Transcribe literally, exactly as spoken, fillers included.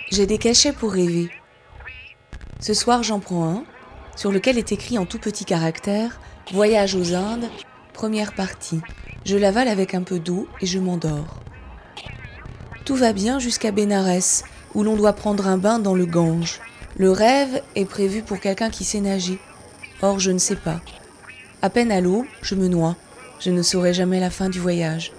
J'ai des cachets pour rêver. Ce soir, j'en prends un, sur lequel est écrit en tout petits caractères « Voyage aux Indes, première partie ». Je l'avale avec un peu d'eau et je m'endors. Tout va bien jusqu'à Bénarès, où l'on doit prendre un bain dans le Gange. Le rêve est prévu pour quelqu'un qui sait nager. Or, je ne sais pas. À peine à l'eau, je me noie. Je ne saurai jamais la fin du voyage.